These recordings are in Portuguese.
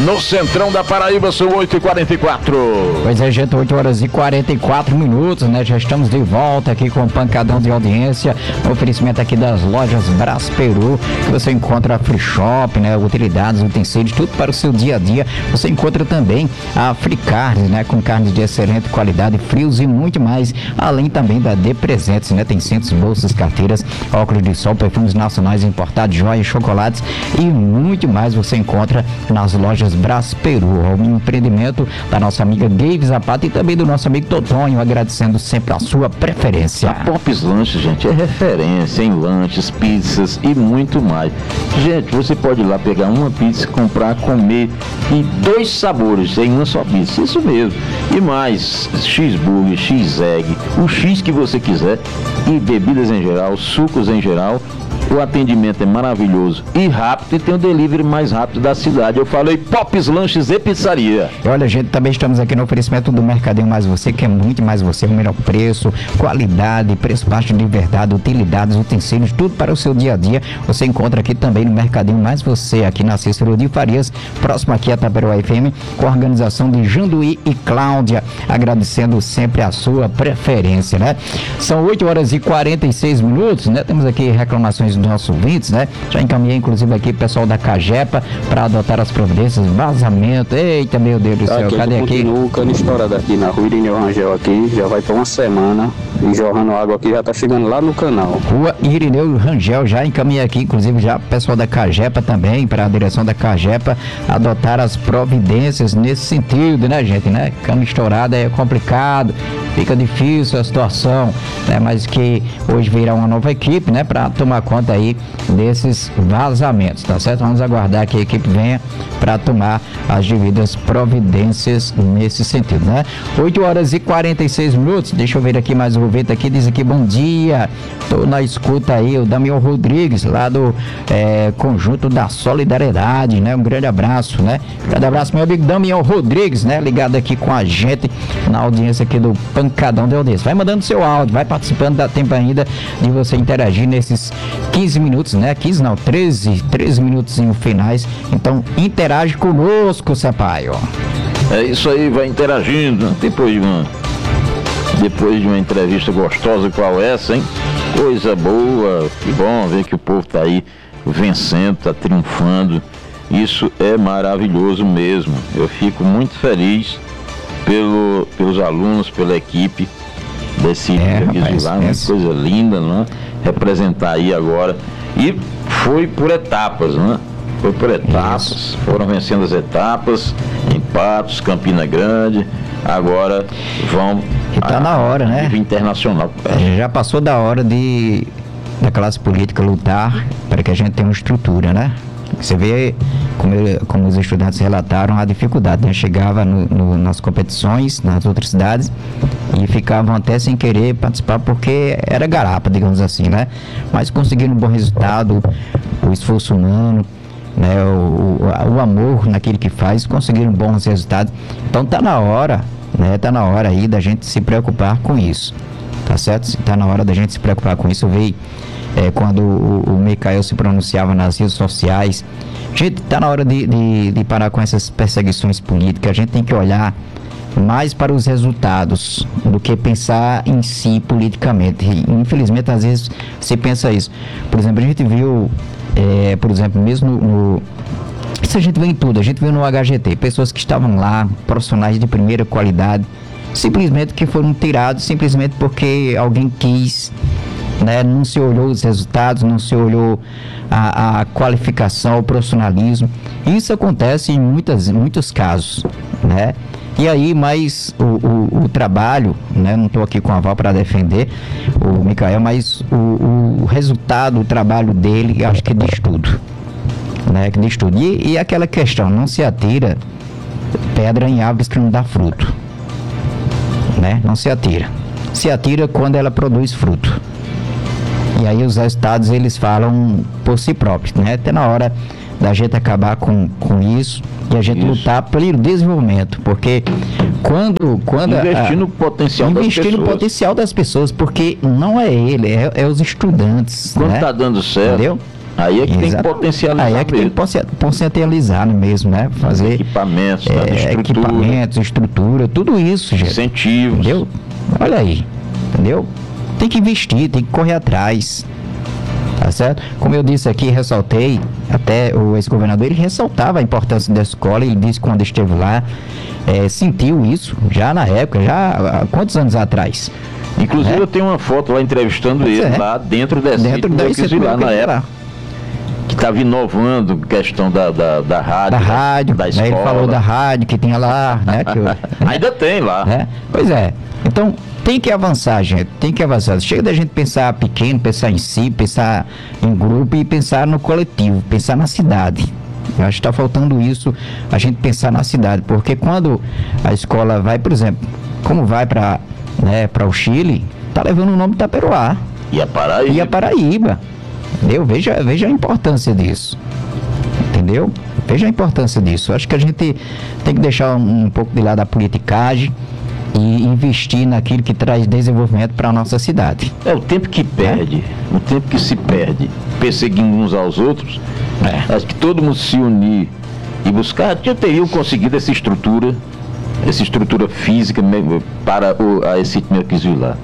no centrão da Paraíba, são 8h44. Pois é, gente, 8h44, né? Já estamos de volta aqui com o pancadão de audiência. Oferecimento aqui das lojas Brás Peru, que você encontra free shop, né? Utilidades, utensílios, tudo para o seu dia a dia. Você encontra também a Free Carnes, né? Com carnes de excelente qualidade, frios e muito mais. Além também da De Presentes, né? Tem cintos, bolsas, carteiras, óculos de sol, perfumes nacionais importados, joias, chocolates e muito mais você encontra nas lojas Brás Peru. O empreendimento da nossa amiga Gabe Zapata e também do nosso amigo Totonho, agradecendo sempre a sua preferência. A Pop's Lanches, gente, é referência em lanches, pizzas e muito mais. Gente, você pode ir lá pegar uma pizza, comprar, comer e 2 sabores em uma só pizza, isso mesmo. E mais, X-Burger, X-Egg, o X que você quiser e bebidas em geral, sucos em geral. O atendimento é maravilhoso e rápido e tem o delivery mais rápido da cidade. Eu falei Pop's Lanches e Pizzaria. E olha, gente, também estamos aqui no oferecimento do Mercadinho Mais Você, que é muito mais você, o melhor preço, qualidade, preço baixo de verdade, utilidades, utensílios, tudo para o seu dia a dia. Você encontra aqui também no Mercadinho Mais Você, aqui na Cícero de Farias, próximo aqui a Taperoá FM, com a organização de Janduí e Cláudia, agradecendo sempre a sua preferência, né? São 8h46, né? Temos aqui reclamações dos nossos ouvintes, né? Já encaminhei inclusive aqui o pessoal da Cagepa para adotar as providências, vazamento. Eita, meu Deus do céu, cadê aqui? O cano estourado aqui na rua Irineu Rangel aqui, já vai para uma semana e jorrando água aqui, já tá chegando lá no canal. Rua Irineu Rangel, já encaminhei aqui, inclusive já o pessoal da Cagepa também, para a direção da Cagepa adotar as providências nesse sentido, né, gente, né? Cano estourado é complicado, fica difícil a situação, né? Mas que hoje virá uma nova equipe, né, para tomar conta aí desses vazamentos, tá certo? Vamos aguardar que a equipe venha para tomar as devidas providências nesse sentido, né? 8h46, deixa eu ver aqui mais um ouvinte aqui, diz aqui, bom dia, tô na escuta aí, o Damião Rodrigues, lá do Conjunto da Solidariedade, né? Um grande abraço, né? Grande abraço, meu amigo Damião Rodrigues, né? Ligado aqui com a gente na audiência aqui do Pancadão de Audiência. Vai mandando seu áudio, vai participando, dá tempo ainda de você interagir nesses 15 minutos, né? 15 não, 13 minutinhos finais. Então, interage conosco, Sampaio. É isso aí, vai interagindo. Depois de uma entrevista gostosa qual essa, hein? Coisa boa, que bom ver que o povo tá aí vencendo, tá triunfando. Isso é maravilhoso mesmo. Eu fico muito feliz pelos alunos, pela equipe desse visual, uma coisa linda, não é? Representar aí agora. E foi por etapas, né? Foi por etapas. Isso. Foram vencendo as etapas em Patos, Campina Grande. Agora vão. E tá na hora, né? Nível internacional. Já passou da hora da classe política lutar para que a gente tenha uma estrutura, né? Você vê como os estudantes relataram a dificuldade, né? Chegava nas competições, nas outras cidades, e ficavam até sem querer participar porque era garapa, digamos assim, né? Mas conseguiram um bom resultado, o esforço humano, né? O amor naquilo que faz, conseguiram bons resultados. Então tá na hora, né? Tá na hora aí da gente se preocupar com isso, tá certo? Tá na hora da gente se preocupar com isso. Eu vi quando o Micael se pronunciava nas redes sociais. Gente, tá na hora de parar com essas perseguições políticas. A gente tem que olhar mais para os resultados do que pensar em si politicamente. E, infelizmente, às vezes se pensa isso. Por exemplo, a gente viu, por exemplo, mesmo isso a gente vê em tudo. A gente viu no HGT, pessoas que estavam lá, profissionais de primeira qualidade, simplesmente que foram tirados, simplesmente porque alguém quis, né? Não se olhou os resultados, não se olhou a qualificação, o profissionalismo. Isso acontece em muitos casos, né? E aí, mas o trabalho, né? Não estou aqui com aval para defender o Micael, mas o resultado, o trabalho dele, acho que diz tudo, né? Que diz tudo. E aquela questão, não se atira pedra em árvores que não dá fruto, né? Não se atira. Se atira quando ela produz fruto. E aí os resultados, eles falam por si próprios, né? Até na hora da gente acabar com isso e a gente lutar pelo desenvolvimento, porque quando investir no potencial das pessoas, porque não é ele, é os estudantes, quando né? tá dando certo, entendeu? Aí é que tem que potencializar. Aí é que mesmo. tem que potencializar mesmo, né? Fazer equipamentos, estrutura, tudo isso, gente. Incentivos. Entendeu? Olha aí, entendeu? Tem que investir, tem que correr atrás. Tá certo? Como eu disse aqui, ressaltei, até o ex-governador, ele ressaltava a importância da escola, ele disse que quando esteve lá, sentiu isso, já na época, já há quantos anos atrás? Inclusive eu tenho uma foto lá entrevistando ele lá dentro desse lá na época. Que estava inovando questão da rádio. Da rádio, da escola. Ele falou da rádio que tinha lá, né? Ainda tem lá. Pois é. Então, tem que avançar, gente. Tem que avançar. Chega da gente pensar pequeno, pensar em si, pensar em grupo e pensar no coletivo, pensar na cidade. Eu acho que está faltando isso, a gente pensar na cidade. Porque quando a escola vai, por exemplo, como vai para o Chile, tá levando o nome de Itaperoá. E a Paraíba. Entendeu? Veja a importância disso. Entendeu? Veja a importância disso. Acho que a gente tem que deixar um pouco de lado a politicagem e investir naquilo que traz desenvolvimento para a nossa cidade. O tempo que perde, o tempo que se perde perseguindo uns aos outros, acho que todo mundo se unir e buscar, já teriam conseguido essa estrutura física para esse Melquisedeque lá.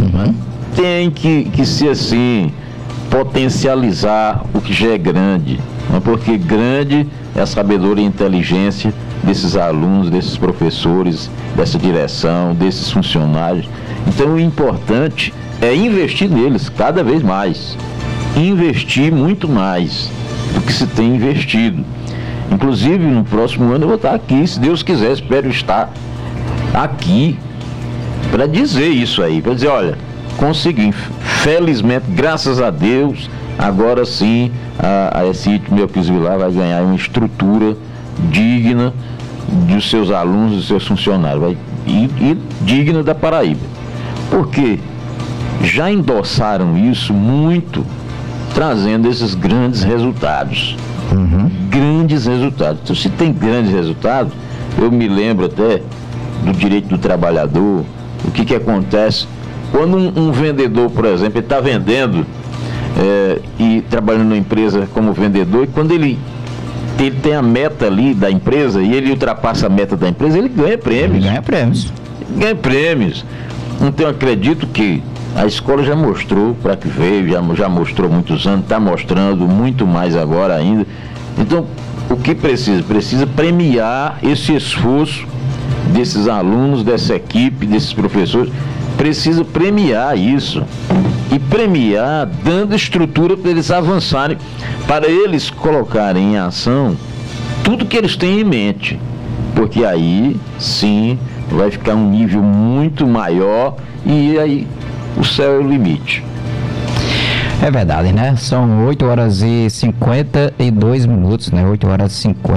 Tem que ser assim, potencializar o que já é grande, porque grande é a sabedoria e a inteligência desses alunos, desses professores, dessa direção, desses funcionários. Então o importante é investir neles cada vez mais, investir muito mais do que se tem investido. Inclusive no próximo ano eu vou estar aqui, se Deus quiser, espero estar aqui para dizer isso aí, para dizer, olha, consegui, felizmente, graças a Deus, agora sim a esse Melquisedeque vai ganhar uma estrutura digna dos seus alunos, dos seus funcionários, e digna da Paraíba, porque já endossaram isso muito, trazendo esses grandes resultados. Grandes resultados. Então, se tem grandes resultados, eu me lembro até do direito do trabalhador, o que acontece quando um vendedor, por exemplo, ele está vendendo e trabalhando numa empresa como vendedor, e quando ele tem a meta ali da empresa e ele ultrapassa a meta da empresa, ele ganha prêmios. Ganha prêmios. Então eu acredito que a escola já mostrou para que veio, já mostrou há muitos anos, está mostrando muito mais agora ainda. Então, o que precisa? Precisa premiar esse esforço desses alunos, dessa equipe, desses professores. Precisa premiar isso. E premiar dando estrutura para eles avançarem, para eles colocarem em ação tudo que eles têm em mente. Porque aí, sim, vai ficar um nível muito maior e aí o céu é o limite. É verdade, né? São 8 horas e 52 minutos, né? 8 horas e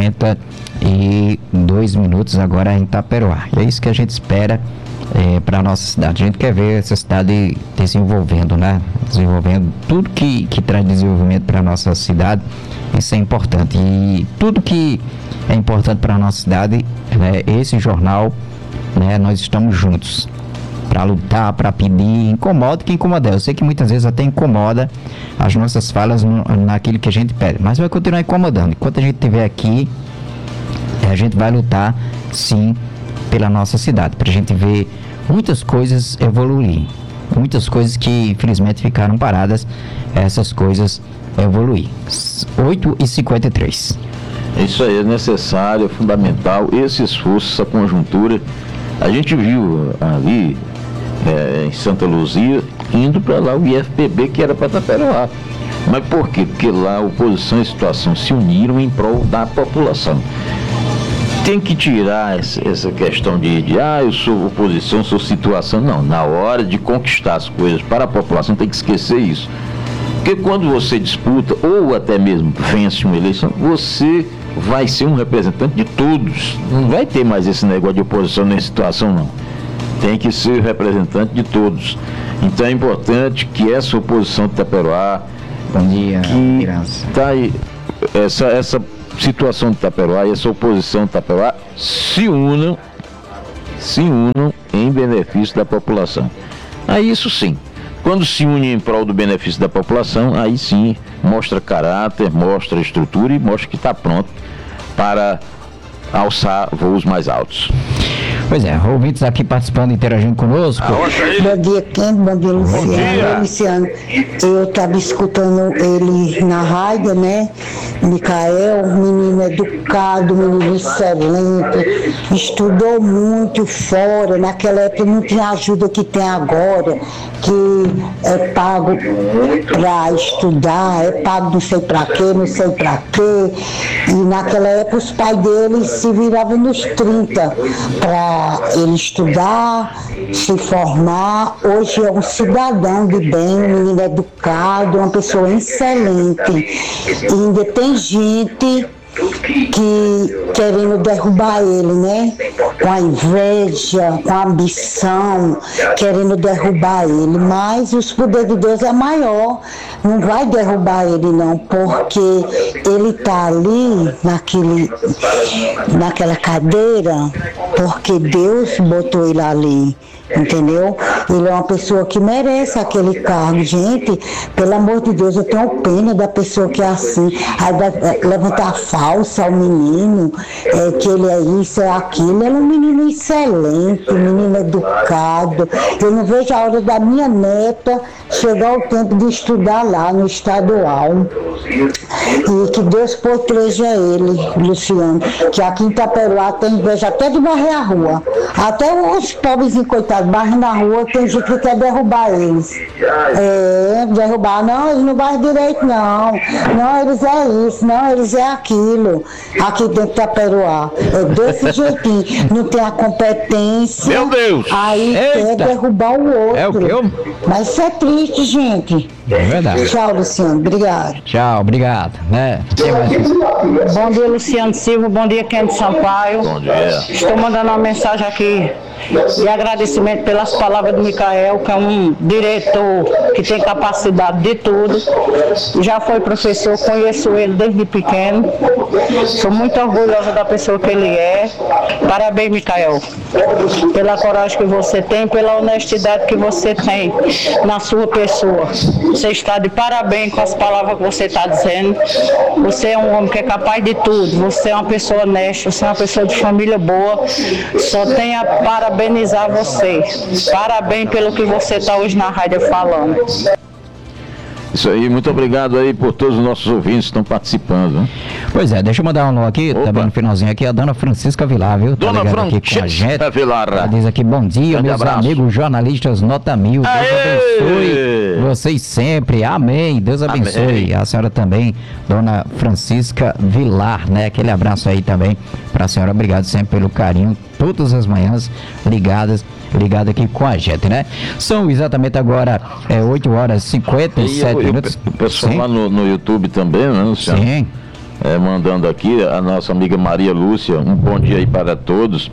52 minutos agora em Itaperoá. E é isso que a gente espera para a nossa cidade. A gente quer ver essa cidade desenvolvendo, né? Desenvolvendo tudo que traz desenvolvimento para a nossa cidade. Isso é importante. E tudo que é importante para a nossa cidade, né? Esse jornal, né? Nós estamos juntos para lutar, para pedir, incomoda quem incomoda. Eu sei que muitas vezes até incomoda as nossas falas naquilo que a gente pede, mas vai continuar incomodando. Enquanto a gente estiver aqui, a gente vai lutar, sim, pela nossa cidade, para a gente ver muitas coisas evoluir, muitas coisas que infelizmente ficaram paradas, essas coisas evoluir. 8h53. Isso aí é necessário, é fundamental, esse esforço, essa conjuntura. A gente viu ali em Santa Luzia, indo para lá o IFPB, que era para Itaperoá. Mas por quê? Porque lá a oposição e situação se uniram em prol da população. Tem que tirar essa questão de eu sou oposição, sou situação. Não, na hora de conquistar as coisas para a população tem que esquecer isso. Porque quando você disputa, ou até mesmo vence uma eleição, você vai ser um representante de todos. Não vai ter mais esse negócio de oposição nem situação, não. Tem que ser representante de todos. Então é importante que essa oposição de Itaperoá, bom dia, que tá aí, essa situação de Itaperoá e essa oposição de Itaperoá se unam em benefício da população. Aí isso sim, quando se une em prol do benefício da população, aí sim mostra caráter, mostra estrutura e mostra que está pronto para alçar voos mais altos. Pois é, ouvintes aqui participando, interagindo conosco. Bom dia, Kendo, bom dia, Luciano. Luciano, eu estava escutando ele na rádio, né? Micael, menino educado, menino excelente, estudou muito fora, naquela época não tinha ajuda que tem agora, que é pago para estudar, é pago não sei para quê, não sei para quê. E naquela época os pais dele se viravam nos 30 para ele estudar, se formar. Hoje é um cidadão de bem, um menino educado, uma pessoa excelente. E ainda tem gente que querendo derrubar ele, né? Com a inveja, com a ambição, querendo derrubar ele. Mas os poderes de Deus é maior. Não vai derrubar ele não, porque ele está ali naquela cadeira, porque Deus botou ele ali. Entendeu? Ele é uma pessoa que merece aquele cargo. Gente, pelo amor de Deus, eu tenho pena da pessoa que é assim. Aí levantar falsa ao menino, que ele é isso, é aquilo. Ele é um menino excelente, um menino educado. Eu não vejo a hora da minha neta chegar o tempo de estudar lá no estadual. E que Deus proteja ele, Luciano. Que aqui em Itaperuá tem inveja até de varrer a rua. Até os pobres coitados barrem na rua, tem gente que quer derrubar eles. Derrubar, não, eles não barram direito, não. Não, eles é isso, não, eles é aquilo. Aqui dentro de Itaperuá. É desse jeitinho. Não tem a competência. Meu Deus! Aí quer derrubar o outro. É o quê? Mas isso é triste, gente. É verdade. Tchau, Luciano. Obrigado. Tchau, obrigado. Bom dia, Luciano Silva. Bom dia, Kendo Sampaio. Bom dia. Estou mandando uma mensagem aqui de agradecimento pelas palavras do Micael, que é um diretor que tem capacidade de tudo. Já foi professor, conheço ele desde pequeno. Sou muito orgulhosa da pessoa que ele é. Parabéns, Micael, pela coragem que você tem, pela honestidade que você tem na sua pessoa. Você está de parabéns com as palavras que você está dizendo. Você é um homem que é capaz de tudo. Você é uma pessoa honesta, você é uma pessoa de família boa. Só tenho a parabenizar você. Parabéns pelo que você está hoje na rádio falando. Isso aí, muito obrigado aí por todos os nossos ouvintes que estão participando, né? Pois é, deixa eu mandar um alô aqui, também no finalzinho aqui, a dona Francisca Vilar, viu? Dona Francisca Vilar. Ela diz aqui, bom dia, Grande meus abraço. amigos jornalistas nota 1000. Deus abençoe vocês sempre, amém, Deus abençoe. Amém. A senhora também, dona Francisca Vilar, né? Aquele abraço aí também pra senhora, obrigado sempre pelo carinho, todas as manhãs ligado aqui com a gente, né? São exatamente agora 8 horas e 57 minutos. O pessoal lá no YouTube também, né, Luciano? Sim. Mandando aqui a nossa amiga Maria Lúcia, um bom dia aí para todos.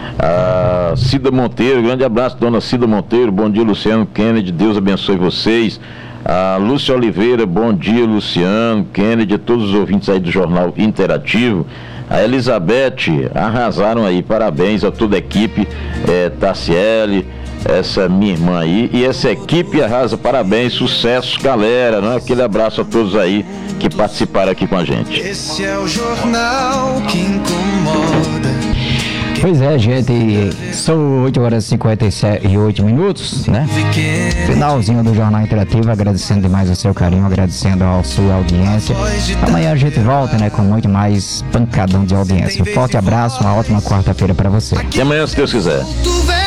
A Cida Monteiro, grande abraço, dona Cida Monteiro, bom dia, Luciano Kennedy, Deus abençoe vocês. A Lúcia Oliveira, bom dia, Luciano Kennedy, a todos os ouvintes aí do Jornal Interativo. A Elizabeth, arrasaram aí, parabéns a toda a equipe, Tassiele, essa minha irmã aí, e essa equipe arrasa, parabéns, sucesso, galera, né? Aquele abraço a todos aí que participaram aqui com a gente. Esse é o jornal que incomoda. Pois é, gente, são 8 horas e 58 minutos, né? Finalzinho do Jornal Interativo, agradecendo demais o seu carinho, agradecendo a sua audiência. Amanhã a gente volta, né, com muito mais pancadão de audiência. Um forte abraço, uma ótima quarta-feira para você. E amanhã, se Deus quiser.